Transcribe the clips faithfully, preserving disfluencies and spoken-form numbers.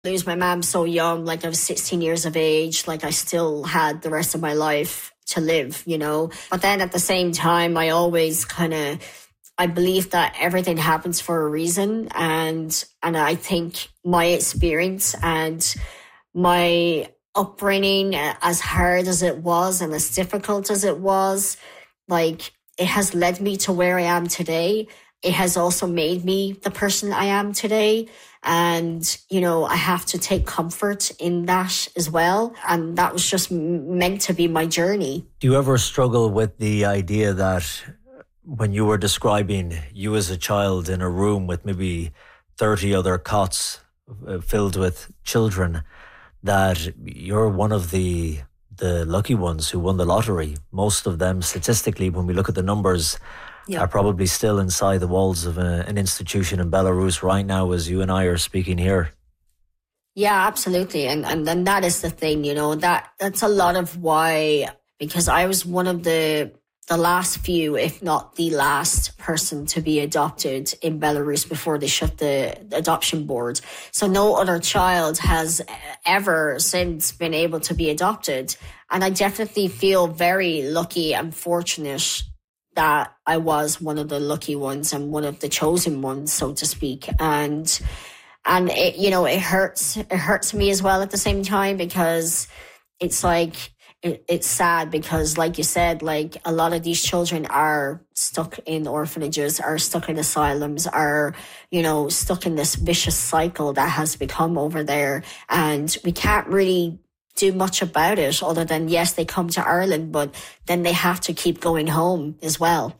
lose my mom so young, like I was sixteen years of age, like I still had the rest of my life to live, you know. But then at the same time, I always kind of, I believe that everything happens for a reason. And, and I think my experience and my upbringing, as hard as it was and as difficult as it was, like it has led me to where I am today. It has also made me the person I am today. And, you know, I have to take comfort in that as well. And that was just meant to be my journey. Do you ever struggle with the idea that when you were describing you as a child in a room with maybe thirty other cots filled with children, that you're one of the the lucky ones who won the lottery? Most of them, statistically, when we look at the numbers, yep, are probably still inside the walls of a, an institution in Belarus right now as you and I are speaking here. Yeah, absolutely. And and then that is the thing, you know, that that's a lot of why, because I was one of the the last few, if not the last person to be adopted in Belarus before they shut the, the adoption board. So no other child has ever since been able to be adopted. And I definitely feel very lucky and fortunate that I was one of the lucky ones and one of the chosen ones, so to speak. And, and it, you know, it hurts, it hurts me as well at the same time, because it's like, it, it's sad because, like you said, like a lot of these children are stuck in orphanages, are stuck in asylums, are, you know, stuck in this vicious cycle that has become over there. And we can't really do much about it other than, yes, they come to Ireland, but then they have to keep going home as well.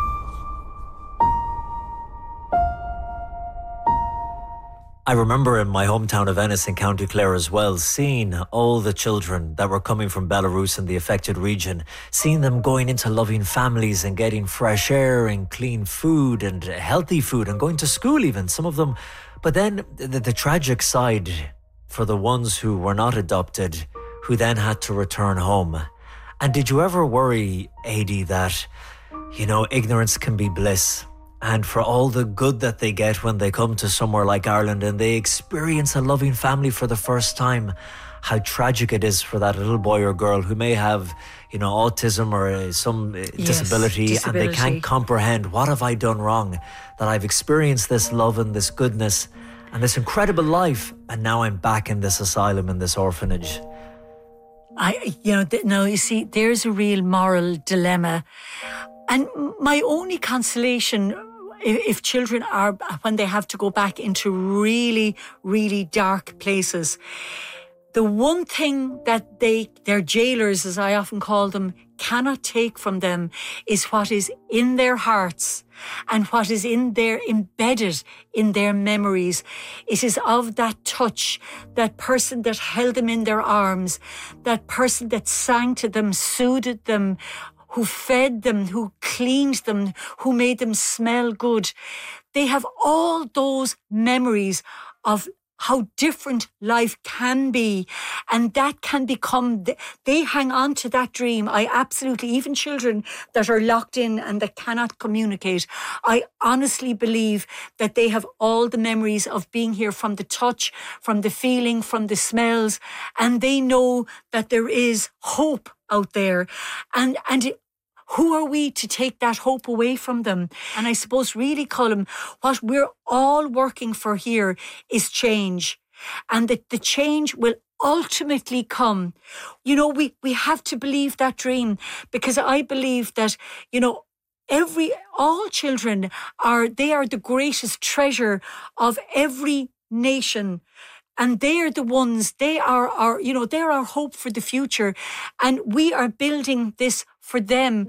I remember in my hometown of Ennis in County Clare as well, seeing all the children that were coming from Belarus and the affected region, seeing them going into loving families and getting fresh air and clean food and healthy food and going to school even, some of them. But then the, the tragic side for the ones who were not adopted, who then had to return home. And did you ever worry, Adi, that, you know, ignorance can be bliss? And for all the good that they get when they come to somewhere like Ireland and they experience a loving family for the first time, how tragic it is for that little boy or girl who may have, you know, autism or uh, some uh, yes, disability, disability and they can't comprehend, what have I done wrong? That I've experienced this love and this goodness and this incredible life, and now I'm back in this asylum, in this orphanage. I, you know, th- no, you see, there's a real moral dilemma. And my only consolation, if children are, when they have to go back into really, really dark places, the one thing that they, their jailers, as I often call them, cannot take from them is what is in their hearts and what is in their, embedded in their memories. It is of that touch, that person that held them in their arms, that person that sang to them, soothed them, who fed them, who cleaned them, who made them smell good. They have all those memories of how different life can be. And that can become, they hang on to that dream. I absolutely, even children that are locked in and that cannot communicate, I honestly believe that they have all the memories of being here, from the touch, from the feeling, from the smells. And they know that there is hope out there. And, and who are we to take that hope away from them? And I suppose really, Colm, what we're all working for here is change. And that the change will ultimately come. You know, we, we have to believe that dream, because I believe that, you know, every, all children are, they are the greatest treasure of every nation. And they're the ones, they are our, you know, they're our hope for the future. And we are building this for them.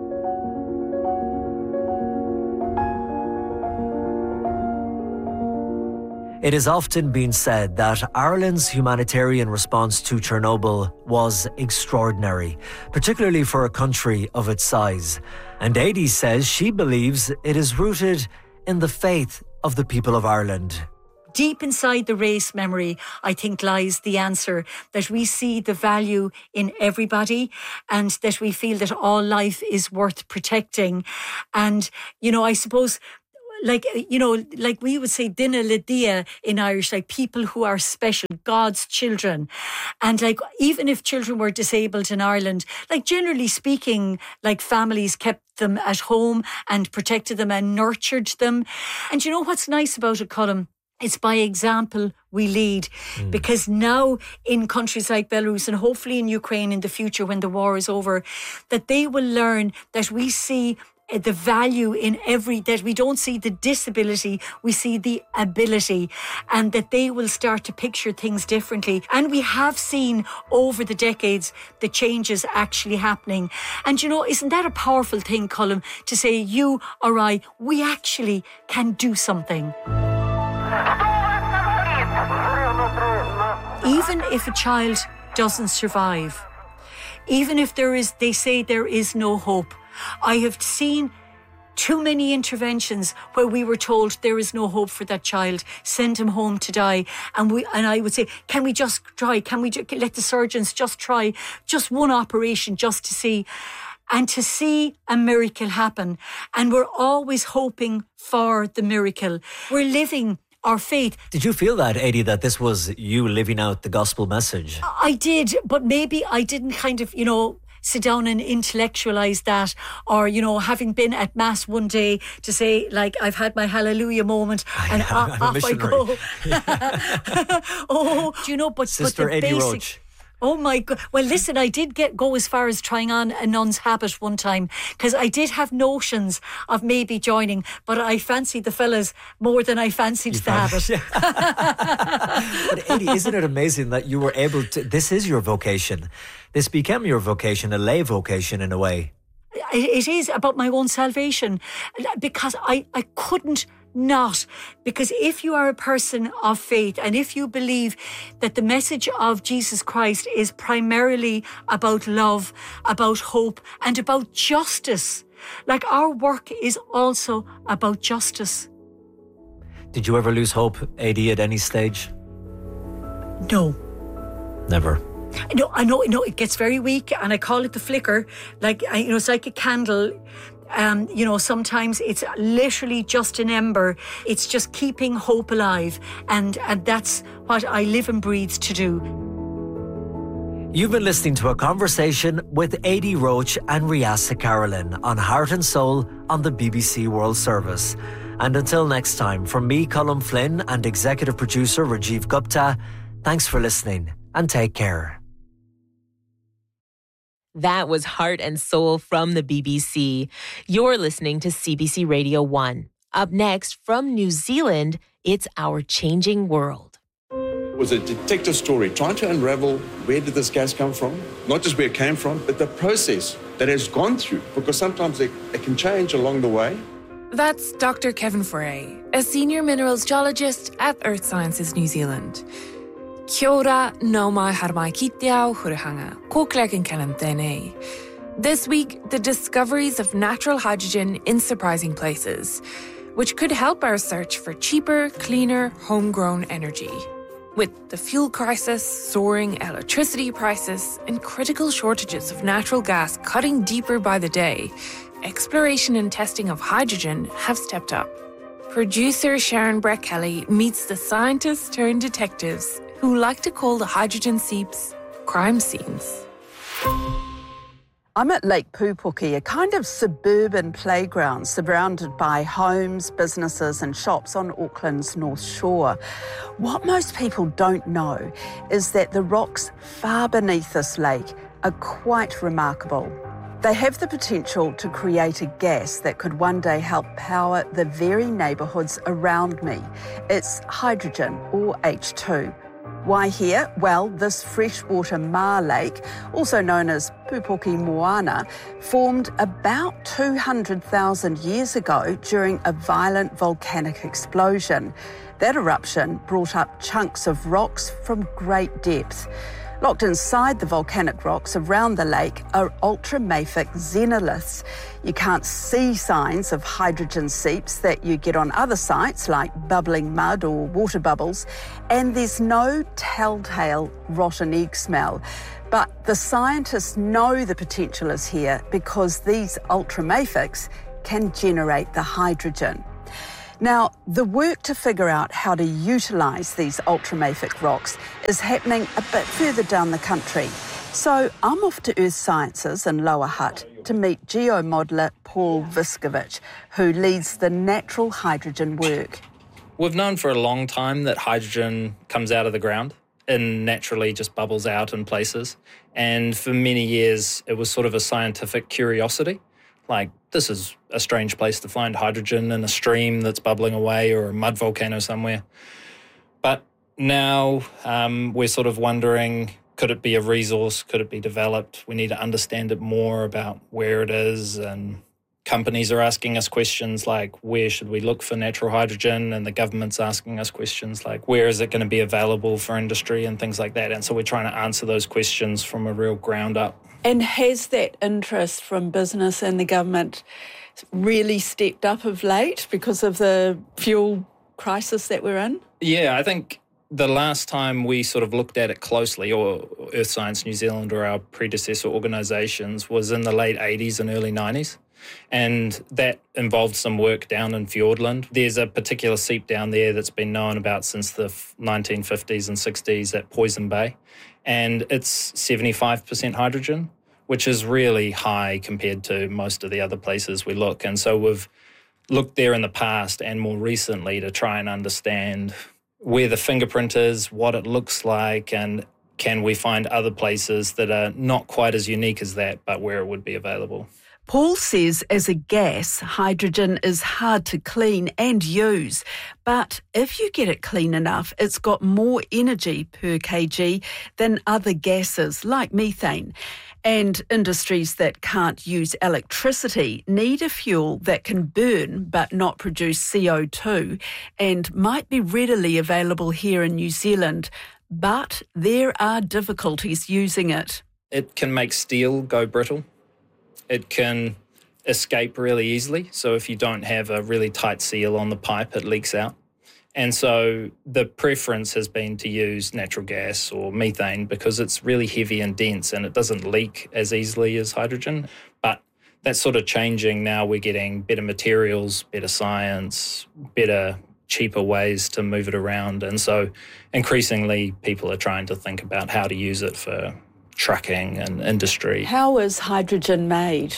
It has often been said that Ireland's humanitarian response to Chernobyl was extraordinary, particularly for a country of its size. And Adi says she believes it is rooted in the faith of the people of Ireland. Deep inside the race memory, I think, lies the answer, that we see the value in everybody and that we feel that all life is worth protecting. And, you know, I suppose like, you know, like we would say Dina Lydia in Irish, like people who are special, God's children. And like, even if children were disabled in Ireland, like generally speaking, like families kept them at home and protected them and nurtured them. And you know what's nice about it, Colm? It's by example we lead, mm. because now in countries like Belarus and hopefully in Ukraine in the future when the war is over, that they will learn that we see the value in every, that we don't see the disability, we see the ability, and that they will start to picture things differently. And we have seen over the decades the changes actually happening. And you know, isn't that a powerful thing, Colm, to say you or I, we actually can do something. Even if a child doesn't survive, even if there is, they say there is no hope. I have seen too many interventions where we were told there is no hope for that child, send him home to die. And we, and I would say, can we just try? Can we just let the surgeons just try just one operation just to see? And to see a miracle happen. And we're always hoping for the miracle. We're living our faith. Did you feel that, Eddie, that this was you living out the gospel message? I did, but maybe I didn't kind of, you know, sit down and intellectualize that, or, you know, having been at Mass one day to say, like, I've had my hallelujah moment and I'm off I go. Oh, do you know, but, Sister but the Eddie basic... Roach. Oh my God. Well, listen, I did get go as far as trying on a nun's habit one time because I did have notions of maybe joining, but I fancied the fellas more than I fancied you the habit. Yeah. But Eddie, isn't it amazing that you were able to, this is your vocation. This became your vocation, a lay vocation in a way. It is about my own salvation because I, I couldn't not. Because if you are a person of faith and if you believe that the message of Jesus Christ is primarily about love, about hope and about justice, like our work is also about justice. Did you ever lose hope, Eddie, at any stage? No. Never. No, I know, no, it gets very weak and I call it the flicker. Like, I, you know, it's like a candle. Um, you know, sometimes it's literally just an ember. It's just keeping hope alive. And, and that's what I live and breathe to do. You've been listening to a conversation with Eddie Roach and Riasa Carolyn on Heart and Soul on the B B C World Service. And until next time, from me, Colm Flynn, and executive producer Rajiv Gupta, thanks for listening and take care. That was Heart and Soul from the B B C. You're listening to C B C Radio one. Up next, from New Zealand, it's Our Changing World. It was a detective story trying to unravel where did this gas come from, not just where it came from, but the process that has gone through, because sometimes it, it can change along the way. That's Doctor Kevin Foray, a senior minerals geologist at Earth Sciences New Zealand. Kia ora, nau mai haere mai ki te ao hurihanga, ko Claire Kincannon tēnei. This week, the discoveries of natural hydrogen in surprising places, which could help our search for cheaper, cleaner, homegrown energy. With the fuel crisis, soaring electricity prices, and critical shortages of natural gas cutting deeper by the day, exploration and testing of hydrogen have stepped up. Producer Sharon Brett-Kelly meets the scientists turned detectives who like to call the hydrogen seeps crime scenes. I'm at Lake Pupuki, a kind of suburban playground surrounded by homes, businesses and shops on Auckland's North Shore. What most people don't know is that the rocks far beneath this lake are quite remarkable. They have the potential to create a gas that could one day help power the very neighbourhoods around me. It's hydrogen, or H two. Why here? Well, this freshwater maar lake, also known as Pupuki Moana, formed about two hundred thousand years ago during a violent volcanic explosion. That eruption brought up chunks of rocks from great depth. Locked inside the volcanic rocks around the lake are ultramafic xenoliths. You can't see signs of hydrogen seeps that you get on other sites like bubbling mud or water bubbles, and there's no telltale rotten egg smell. But the scientists know the potential is here because these ultramafics can generate the hydrogen. Now, the work to figure out how to utilise these ultramafic rocks is happening a bit further down the country. So I'm off to Earth Sciences in Lower Hutt to meet geomodeller Paul Viskovich, who leads the natural hydrogen work. We've known for a long time that hydrogen comes out of the ground and naturally just bubbles out in places. And for many years, it was sort of a scientific curiosity. Like, this is a strange place to find hydrogen in a stream that's bubbling away or a mud volcano somewhere. But now um, we're sort of wondering, could it be a resource? Could it be developed? We need to understand it more about where it is. And companies are asking us questions like, where should we look for natural hydrogen? And the government's asking us questions like, where is it going to be available for industry and things like that? And so we're trying to answer those questions from a real ground up. And has that interest from business and the government really stepped up of late because of the fuel crisis that we're in? Yeah, I think the last time we sort of looked at it closely, or Earth Science New Zealand or our predecessor organisations, was in the late eighties and early nineties. And that involved some work down in Fiordland. There's a particular seep down there that's been known about since the nineteen fifties and sixties at Poison Bay. And it's seventy-five percent hydrogen, which is really high compared to most of the other places we look. And so we've looked there in the past and more recently to try and understand where the fingerprint is, what it looks like, and can we find other places that are not quite as unique as that, but where it would be available. Paul says as a gas, hydrogen is hard to clean and use, but if you get it clean enough, it's got more energy per kg than other gases like methane. And industries that can't use electricity need a fuel that can burn but not produce C O two and might be readily available here in New Zealand, but there are difficulties using it. It can make steel go brittle. It can escape really easily. So if you don't have a really tight seal on the pipe, it leaks out. And so the preference has been to use natural gas or methane because it's really heavy and dense and it doesn't leak as easily as hydrogen. But that's sort of changing now. We're getting better materials, better science, better, cheaper ways to move it around. And so increasingly people are trying to think about how to use it for trucking and industry. How is hydrogen made?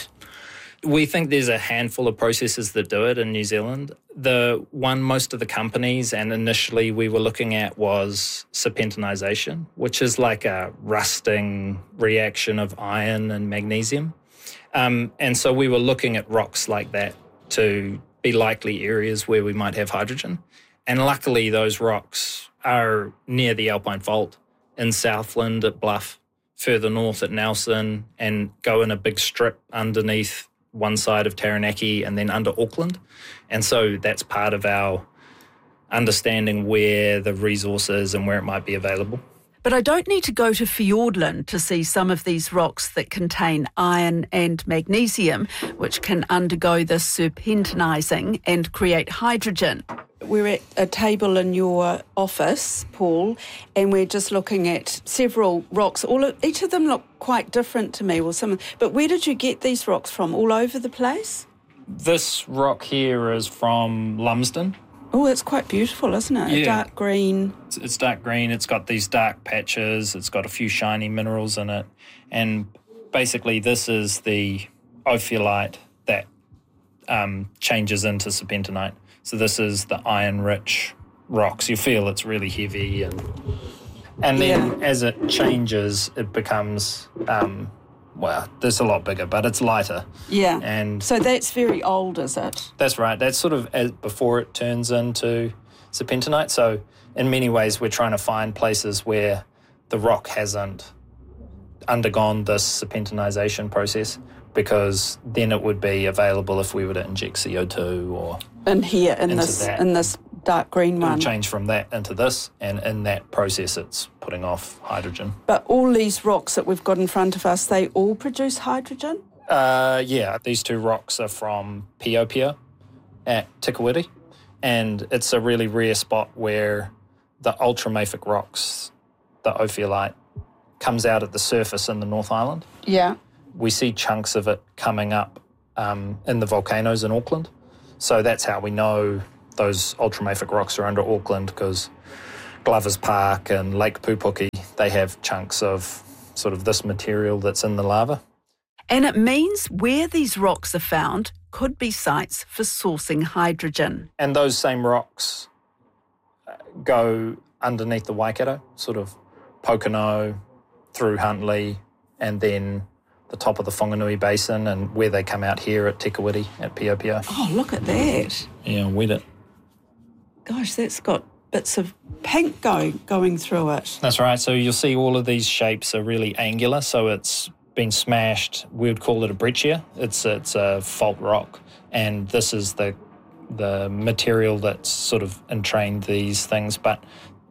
We think there's a handful of processes that do it in New Zealand. The one most of the companies and initially we were looking at was serpentinization, which is like a rusting reaction of iron and magnesium. Um, and so we were looking at rocks like that to be likely areas where we might have hydrogen. And luckily those rocks are near the Alpine Fault in Southland at Bluff, further north at Nelson, and go in a big strip underneath one side of Taranaki and then under Auckland. And so that's part of our understanding where the resource is and where it might be available. But I don't need to go to Fiordland to see some of these rocks that contain iron and magnesium, which can undergo the serpentinizing and create hydrogen. We're at a table in your office, Paul, and we're just looking at several rocks. All of, each of them look quite different to me. Well, some, but where did you get these rocks from? All over the place? This rock here is from Lumsden. Oh, it's quite beautiful, isn't it? Yeah. Dark green. It's, it's dark green. It's got these dark patches. It's got a few shiny minerals in it. And basically this is the ophiolite that um, changes into serpentinite. So this is the iron-rich rocks. You feel it's really heavy. And and then yeah. as it changes, it becomes, um, well, it's a lot bigger, but it's lighter. Yeah. And so that's very old, is it? That's right. That's sort of as before it turns into serpentinite. So in many ways, we're trying to find places where the rock hasn't undergone this serpentinization process, because then it would be available if we were to inject C O two or in here in this that. in this dark green one. It'll change from that into this, and in that process it's putting off hydrogen. But all these rocks that we've got in front of us, they all produce hydrogen? Uh, yeah, these two rocks are from Piopio at Tikawiti, and it's a really rare spot where the ultramafic rocks, the ophiolite, comes out at the surface in the North Island. Yeah. We see chunks of it coming up um, in the volcanoes in Auckland. So that's how we know those ultramafic rocks are under Auckland because Glover's Park and Lake Pupuki, they have chunks of sort of this material that's in the lava. And it means where these rocks are found could be sites for sourcing hydrogen. And those same rocks go underneath the Waikato, sort of Pokeno, through Huntly, and then the top of the Whanganui Basin, and where they come out here at Tekawiti, at Piopio. Oh, look at that. Yeah, wet it. Gosh, that's got bits of pink go, going through it. That's right. So you'll see all of these shapes are really angular, so it's been smashed. We would call it a breccia. It's it's a fault rock, and this is the the material that's sort of entrained these things. But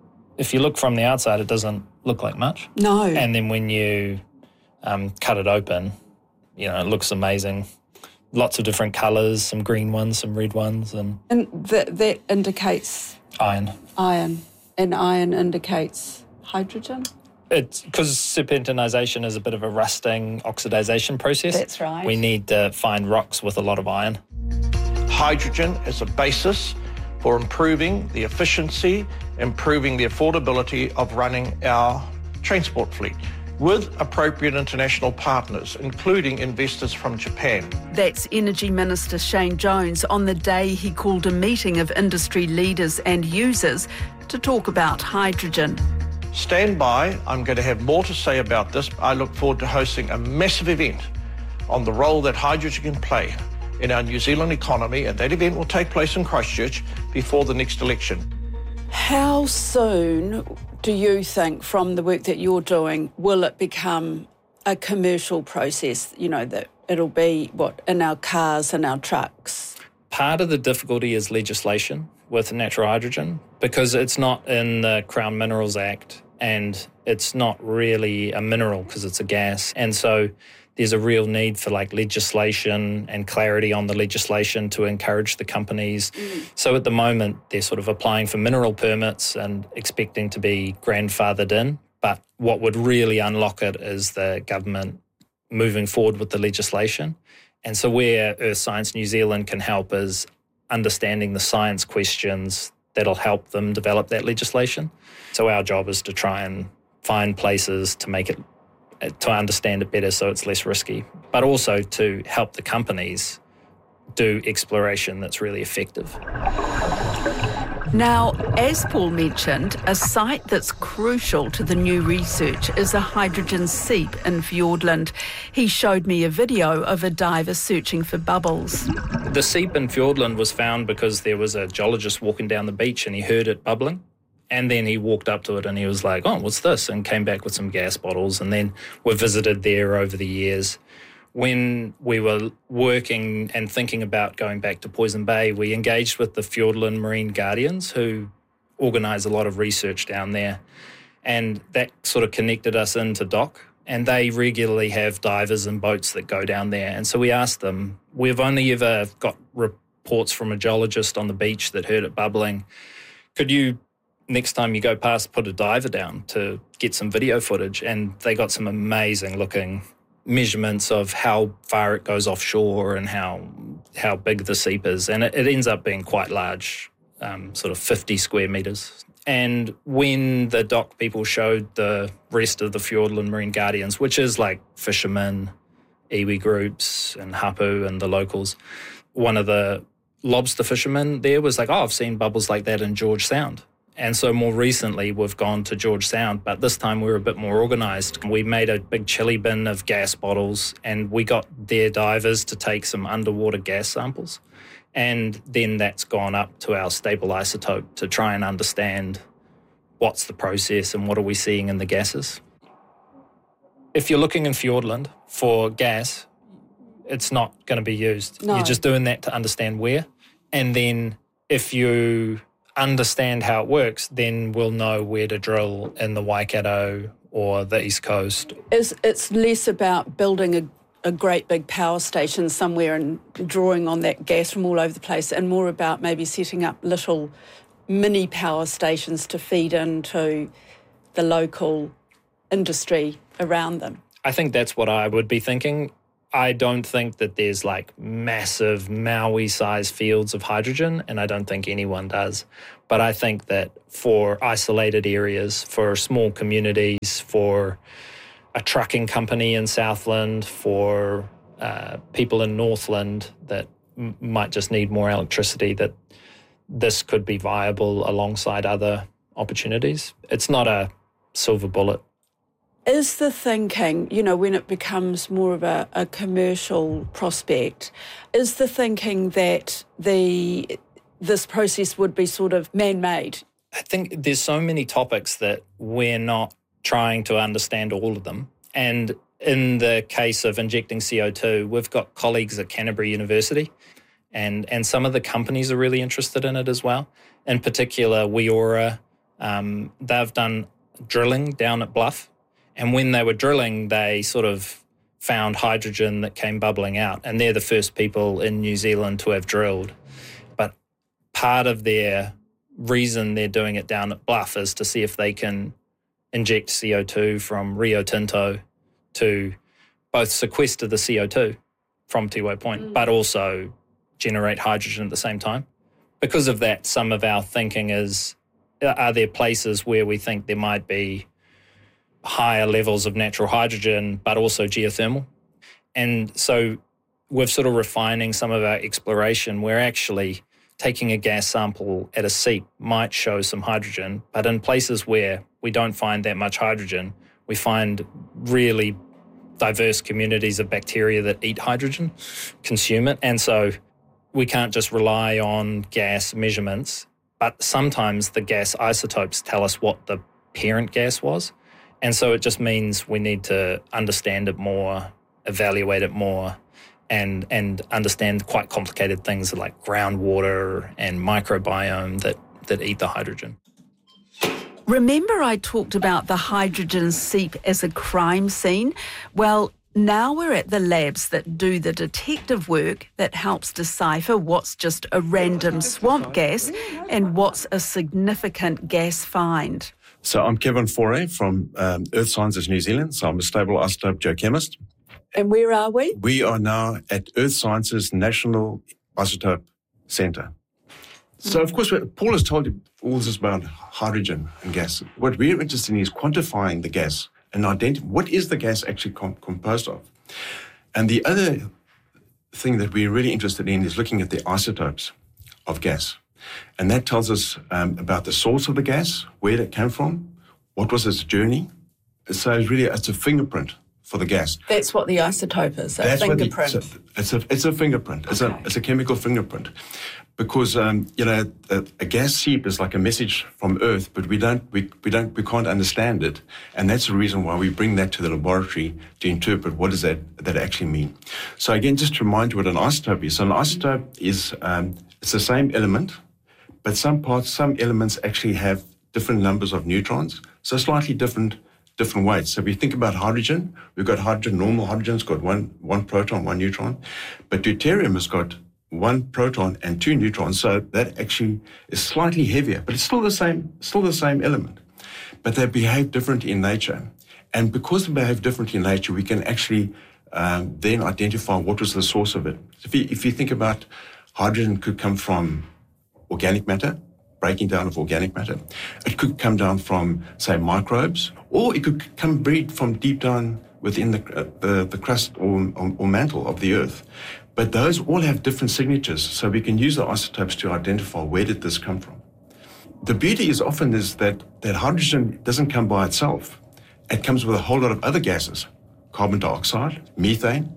if you look from the outside, it doesn't look like much. No. And then when you um, cut it open, you know, it looks amazing. Lots of different colours, some green ones, some red ones, and And that, that indicates iron. iron, and iron indicates hydrogen? It's because serpentinization is a bit of a rusting oxidization process. That's right. We need to find rocks with a lot of iron. Hydrogen is a basis for improving the efficiency, improving the affordability of running our transport fleet with appropriate international partners, including investors from Japan. That's Energy Minister Shane Jones on the day he called a meeting of industry leaders and users to talk about hydrogen. Stand by, I'm going to have more to say about this. I look forward to hosting a massive event on the role that hydrogen can play in our New Zealand economy, and that event will take place in Christchurch before the next election. How soon do you think, from the work that you're doing, will it become a commercial process, you know, that it'll be, what, in our cars and our trucks? Part of the difficulty is legislation with natural hydrogen, because it's not in the Crown Minerals Act and it's not really a mineral because it's a gas. And so there's a real need for like legislation and clarity on the legislation to encourage the companies. Mm. So at the moment, they're sort of applying for mineral permits and expecting to be grandfathered in. But what would really unlock it is the government moving forward with the legislation. And so where Earth Science New Zealand can help is understanding the science questions that'll help them develop that legislation. So our job is to try and find places to make it, to understand it better so it's less risky, but also to help the companies do exploration that's really effective. Now, as Paul mentioned, a site that's crucial to the new research is a hydrogen seep in Fiordland. He showed me a video of a diver searching for bubbles. The seep in Fiordland was found because there was a geologist walking down the beach and he heard it bubbling. And then he walked up to it and he was like, oh, what's this? And came back with some gas bottles. And then we visited there over the years. When we were working and thinking about going back to Poison Bay, we engaged with the Fiordland Marine Guardians, who organise a lot of research down there. And that sort of connected us into D O C. And they regularly have divers and boats that go down there. And so we asked them, we've only ever got reports from a geologist on the beach that heard it bubbling. Could you, next time you go past, put a diver down to get some video footage? And they got some amazing looking measurements of how far it goes offshore and how how big the seep is. And it, it ends up being quite large, um, sort of fifty square metres. And when the D O C people showed the rest of the Fiordland Marine Guardians, which is like fishermen, iwi groups and hapu and the locals, one of the lobster fishermen there was like, oh, I've seen bubbles like that in George Sound. And so more recently, we've gone to George Sound, but this time we were a bit more organised. We made a big chili bin of gas bottles and we got their divers to take some underwater gas samples. And then that's gone up to our stable isotope to try and understand what's the process and what are we seeing in the gases. If you're looking in Fiordland for gas, it's not going to be used. No. You're just doing that to understand where. And then if you understand how it works, then we'll know where to drill in the Waikato or the East Coast. It's, it's less about building a, a great big power station somewhere and drawing on that gas from all over the place, and more about maybe setting up little mini power stations to feed into the local industry around them. I think that's what I would be thinking. I don't think that there's like massive Maui-sized fields of hydrogen, and I don't think anyone does. But I think that for isolated areas, for small communities, for a trucking company in Southland, for uh, people in Northland that m- might just need more electricity, that this could be viable alongside other opportunities. It's not a silver bullet. Is the thinking, you know, when it becomes more of a, a commercial prospect, is the thinking that the this process would be sort of man-made? I think there's so many topics that we're not trying to understand all of them. And in the case of injecting C O two, we've got colleagues at Canterbury University, and, and some of the companies are really interested in it as well. In particular, Weora, um, they've done drilling down at Bluff. And when they were drilling, they sort of found hydrogen that came bubbling out. And they're the first people in New Zealand to have drilled. But part of their reason they're doing it down at Bluff is to see if they can inject C O two from Rio Tinto to both sequester the C O two from Tiwai Point, mm. but also generate hydrogen at the same time. Because of that, some of our thinking is, are there places where we think there might be higher levels of natural hydrogen, but also geothermal? And so we're sort of refining some of our exploration. We're actually taking a gas sample at a seep might show some hydrogen, but in places where we don't find that much hydrogen, we find really diverse communities of bacteria that eat hydrogen, consume it. And so we can't just rely on gas measurements, but sometimes the gas isotopes tell us what the parent gas was. And so it just means we need to understand it more, evaluate it more, and and understand quite complicated things like groundwater and microbiome that, that eat the hydrogen. Remember I talked about the hydrogen seep as a crime scene? Well, now we're at the labs that do the detective work that helps decipher what's just a random swamp gas and what's a significant gas find. So I'm Kevin Foray from um, Earth Sciences New Zealand. So I'm a stable isotope geochemist. And where are we? We are now at Earth Sciences National Isotope Centre. So, of course, Paul has told you all this about hydrogen and gas. What we're interested in is quantifying the gas and identifying what is the gas actually com- composed of. And the other thing that we're really interested in is looking at the isotopes of gas. And that tells us um, about the source of the gas, where it came from, what was its journey. So it's really, it's a fingerprint for the gas. That's what the isotope is, a That's fingerprint. What the, it's, a, it's, a, it's a fingerprint. It's, okay. a, it's a chemical fingerprint. Because, um, you know, a, a gas seep is like a message from Earth, but we don't, we, we don't, we can't understand it. And that's the reason why we bring that to the laboratory to interpret what does that, that actually mean. So again, just to remind you what an isotope is. So an isotope is, um, it's the same element, but some parts, some elements actually have different numbers of neutrons, so slightly different different weights. So if we think about hydrogen, we've got hydrogen, normal hydrogen's got one one proton, one neutron, but deuterium has got one proton and two neutrons, so that actually is slightly heavier, but it's still the same, still the same element. But they behave differently in nature. And because they behave differently in nature, we can actually um, then identify what was the source of it. If you, if you think about hydrogen could come from organic matter, breaking down of organic matter. It could come down from, say, microbes, or it could come breed from deep down within the uh, the, the crust or, or, or mantle of the Earth. But those all have different signatures, so we can use the isotopes to identify where did this come from. The beauty is often is that, that hydrogen doesn't come by itself. It comes with a whole lot of other gases, carbon dioxide, methane,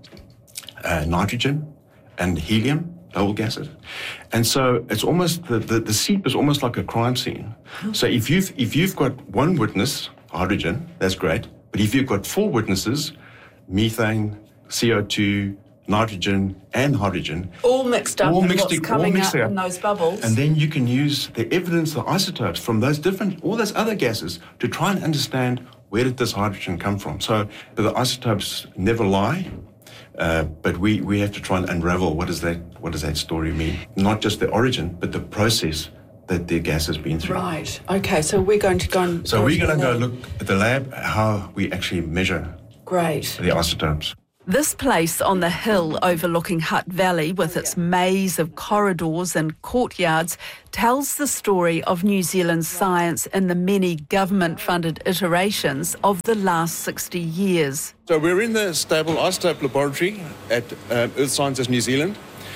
uh, nitrogen, and helium, noble gases. And so it's almost, the, the, the seep is almost like a crime scene. So if you've, if you've got one witness, hydrogen, that's great. But if you've got four witnesses, methane, C O two, nitrogen, and hydrogen. All mixed up all in mixed what's in, coming mixed out up. in those bubbles. And then you can use the evidence, the isotopes from those different, all those other gases to try and understand where did this hydrogen come from. So but the isotopes never lie. Uh, but we, we have to try and unravel what does that what does that story mean? Not just the origin, but the process that the gas has been through. Right. Okay. So we're going to go and so go we're going to go lab. look at the lab how we actually measure Great. the isotopes. This place on the hill overlooking Hutt Valley, with its maze of corridors and courtyards, tells the story of New Zealand's science in the many government-funded iterations of the last sixty years. So we're in the stable isotope laboratory at uh, Earth Sciences New Zealand,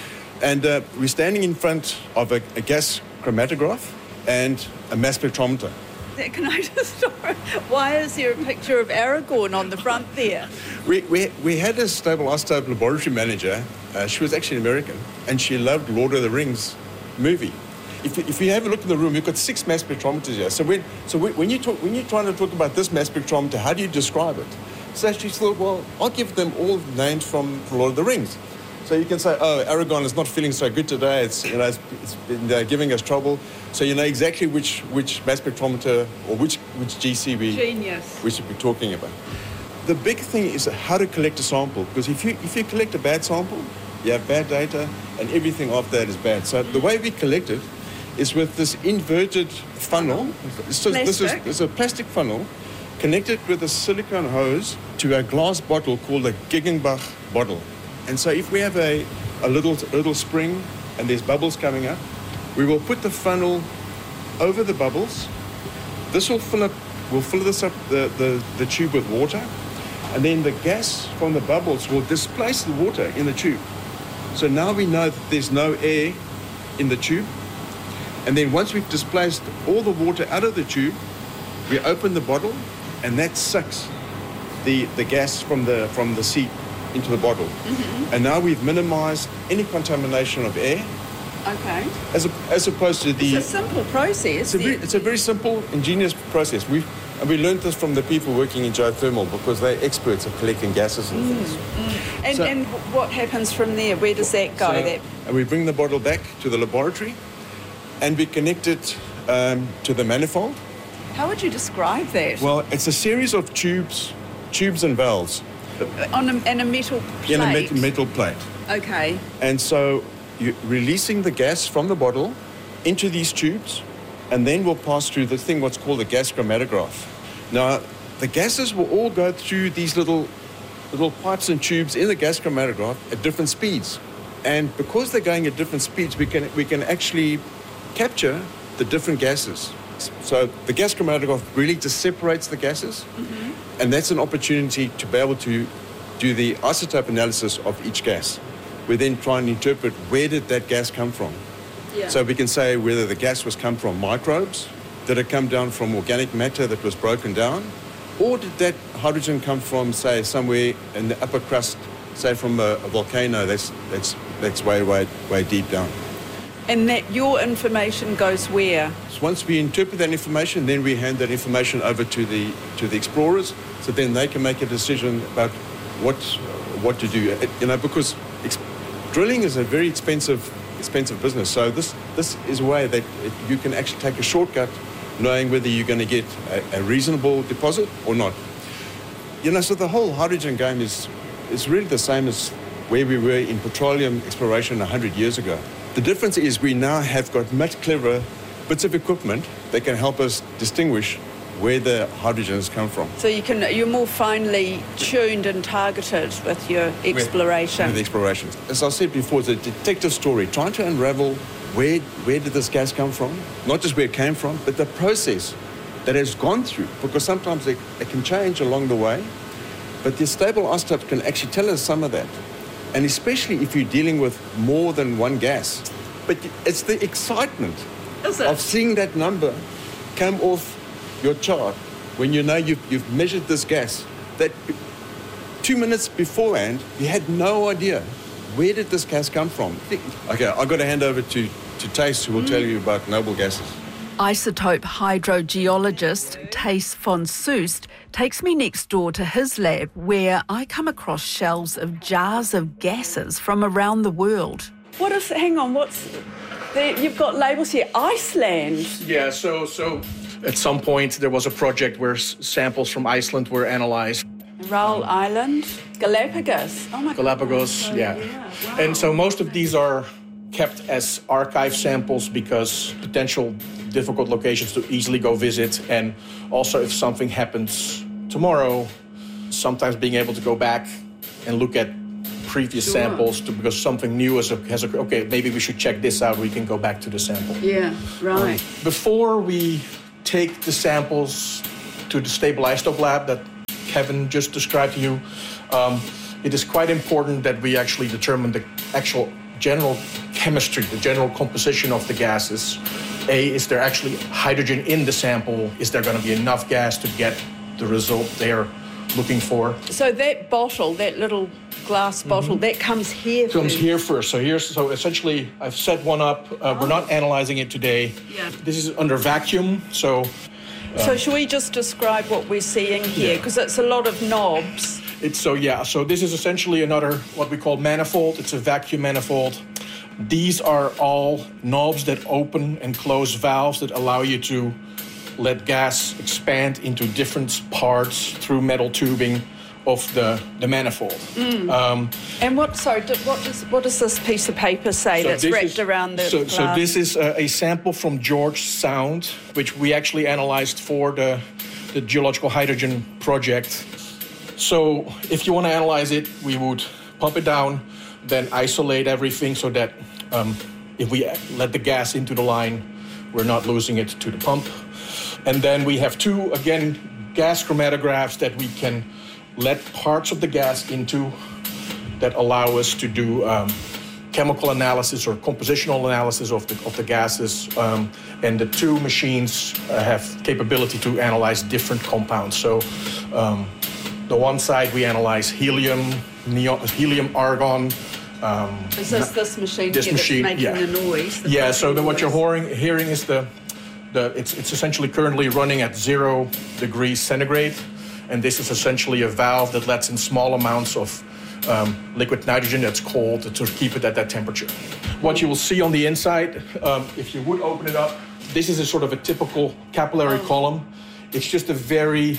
and uh, we're standing in front of a, a gas chromatograph and a mass spectrometer. Can I just stop? Why is there a picture of Aragorn on the front there? We, we, we had a stable isotope laboratory manager. Uh, she was actually American, and she loved Lord of the Rings movie. If you, if you have a look in the room, you've got six mass spectrometers here. So when so when you talk when you're trying to talk about this mass spectrometer, how do you describe it? So she thought, well, I'll give them all names from Lord of the Rings. So you can say, oh, Aragorn is not feeling so good today. It's, you know, it's, it's been uh, giving us trouble. So you know exactly which, which mass spectrometer or which, which G C we, Genius. we should be talking about. The big thing is how to collect a sample, because if you, if you collect a bad sample, you have bad data, and everything after that is bad. So the way we collect it is with this inverted funnel. So this is, this is a plastic funnel connected with a silicone hose to a glass bottle called a Giggenbach bottle. And so if we have a, a little little spring and there's bubbles coming up, we will put the funnel over the bubbles. This will fill up, we'll fill this up, the, the, the tube with water, and then the gas from the bubbles will displace the water in the tube. So now we know that there's no air in the tube. And then once we've displaced all the water out of the tube, we open the bottle, and that sucks the, the gas from the, from the seat into the bottle. Mm-hmm. And now we've minimized any contamination of air. Okay. As, a, as opposed to the... It's a simple process. It's a, very, it's a very simple, ingenious process. We've, and we learned this from the people working in geothermal, because they're experts at collecting gases and mm, things. Mm. And, so, and what happens from there? Where does that go? So, that... And we bring the bottle back to the laboratory, and we connect it um, to the manifold. How would you describe that? Well, it's a series of tubes, tubes and valves. On a, and a metal plate? In a met- metal plate. Okay. And so you're releasing the gas from the bottle into these tubes, and then we'll pass through the thing what's called a gas chromatograph. Now, the gases will all go through these little, little pipes and tubes in the gas chromatograph at different speeds. And because they're going at different speeds, we can, we can actually capture the different gases. So the gas chromatograph really just separates the gases, mm-hmm. and that's an opportunity to be able to do the isotope analysis of each gas. We then try and interpret where did that gas come from. Yeah. So we can say whether the gas was come from microbes, did it come down from organic matter that was broken down, or did that hydrogen come from, say, somewhere in the upper crust, say from a, a volcano that's that's that's way, way, way deep down. And that your information goes where? So once we interpret that information, then we hand that information over to the to the explorers, so then they can make a decision about what what to do. You know, because ex- drilling is a very expensive expensive business. So this this is a way that it, you can actually take a shortcut, knowing whether you're going to get a, a reasonable deposit or not. You know, so the whole hydrogen game is is really the same as where we were in petroleum exploration one hundred years ago. The difference is we now have got much cleverer bits of equipment that can help us distinguish where the hydrogens come from. So you can, you're more finely tuned and targeted with your exploration. With, with explorations. As I said before, it's a detective story, trying to unravel where, where did this gas come from, not just where it came from, but the process that has gone through, because sometimes it, it can change along the way, but the stable isotopes can actually tell us some of that. And especially if you're dealing with more than one gas. But it's the excitement of seeing that number come off your chart when you know you've, you've measured this gas, that two minutes beforehand, you had no idea where did this gas come from. Okay, I've got to hand over to, to Thijs, who will mm. tell you about noble gases. Isotope hydrogeologist Thijs van Soest takes me next door to his lab, where I come across shelves of jars of gases from around the world. What is, hang on, what's, the, you've got labels here, Iceland. Yeah, so so at some point there was a project where s- samples from Iceland were analyzed. Raoul Island, Galapagos. Oh my Galapagos, God. yeah. yeah. Wow. And so most of these are kept as archive samples because potential difficult locations to easily go visit, and also if something happens tomorrow, sometimes being able to go back and look at previous sure. samples to, because something new has, has occurred. Okay, maybe we should check this out. We can go back to the sample. Yeah, right. Um, before we take the samples to the stable isotope lab that Kevin just described to you, um, it is quite important that we actually determine the actual general chemistry, the general composition of the gases. A, is there actually hydrogen in the sample? Is there going to be enough gas to get the result they're looking for? So that bottle, that little glass bottle, mm-hmm. that comes here comes first. here first. So here's so essentially I've set one up. Uh, oh. We're not analyzing it today. Yeah. This is under vacuum. So uh, so should we just describe what we're seeing here? Because yeah. it's a lot of knobs. It's so yeah. So this is essentially another what we call manifold. It's a vacuum manifold. These are all knobs that open and close valves that allow you to let gas expand into different parts through metal tubing of the, the manifold. Mm. Um, and what, sorry, what does, what does this piece of paper say so that's wrapped is, around the so, glass? So this is a, a sample from George Sound, which we actually analyzed for the, the Geological Hydrogen Project. So if you want to analyze it, we would pump it down, then isolate everything so that um, if we let the gas into the line, we're not losing it to the pump. And then we have two, again, gas chromatographs that we can let parts of the gas into that allow us to do um, chemical analysis or compositional analysis of the, of the gases. Um, and the two machines uh, have capability to analyze different compounds. So um, the one side we analyze helium, neon, helium, argon. Um, is this this machine this here machine, that's making yeah. the noise? The yeah, so the, what noise. you're hearing, hearing is the, the it's, it's essentially currently running at zero degrees centigrade. And this is essentially a valve that lets in small amounts of um, liquid nitrogen that's cold to keep it at that temperature. What you will see on the inside, um, if you would open it up, this is a sort of a typical capillary oh. column. It's just a very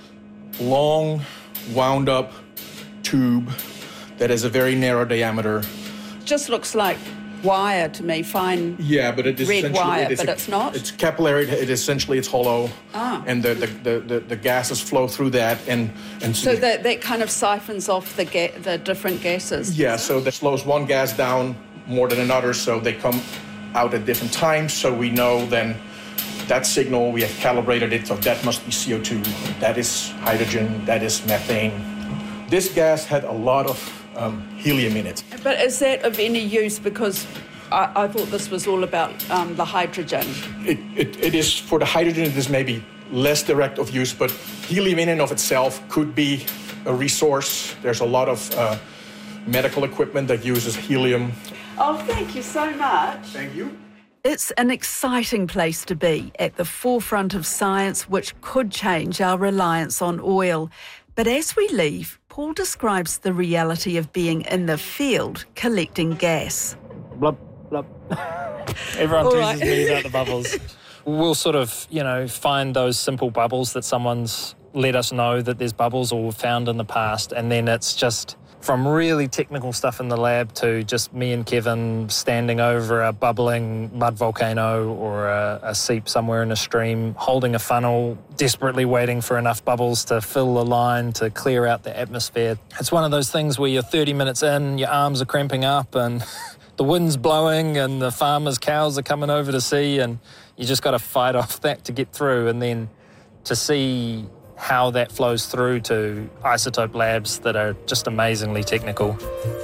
long, wound up tube that has a very narrow diameter. Just looks like wire to me, fine yeah, but it is red wire, it is but a, it's not? It's capillary, it is essentially it's hollow, ah. and the, the, the, the, the gases flow through that. and, and So that, that kind of siphons off the ga- the different gases? Yeah, so that slows one gas down more than another, so they come out at different times, so we know then that signal, we have calibrated it, so that must be C O two, that is hydrogen, that is methane. This gas had a lot of Um, helium in it. But is that of any use? Because I, I thought this was all about um, the hydrogen. It, it, it is, for the hydrogen, it is maybe less direct of use, but helium in and of itself could be a resource. There's a lot of uh, medical equipment that uses helium. Oh, thank you so much. Thank you. It's an exciting place to be, at the forefront of science, which could change our reliance on oil. But as we leave, Paul describes the reality of being in the field collecting gas. Blub, blub. Everyone All teases right. me about the bubbles. We'll sort of, you know, find those simple bubbles that someone's let us know that there's bubbles or found in the past, and then it's just from really technical stuff in the lab to just me and Kevin standing over a bubbling mud volcano or a, a seep somewhere in a stream, holding a funnel, desperately waiting for enough bubbles to fill the line to clear out the atmosphere. It's one of those things where you're thirty minutes in, your arms are cramping up and the wind's blowing and the farmers' cows are coming over to see, and you just got to fight off that to get through, and then to see how that flows through to isotope labs that are just amazingly technical.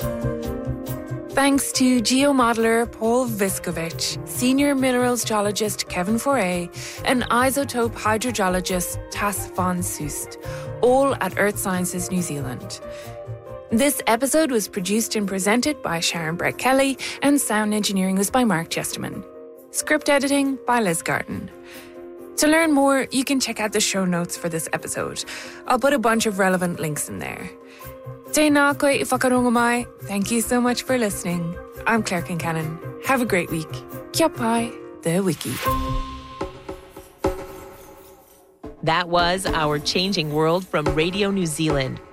Thanks to geomodeler Paul Viskovich, senior minerals geologist Kevin Foray, and isotope hydrogeologist Tas van Soest, all at Earth Sciences New Zealand. This episode was produced and presented by Sharon Brett Kelly, and sound engineering was by Mark Chesterman. Script editing by Liz Garten. To learn more, you can check out the show notes for this episode. I'll put a bunch of relevant links in there. Tēnā koe I whakarongo mai. Thank you so much for listening. I'm Claire Kincannon. Have a great week. Kia pai, the wiki. That was Our Changing World from Radio New Zealand.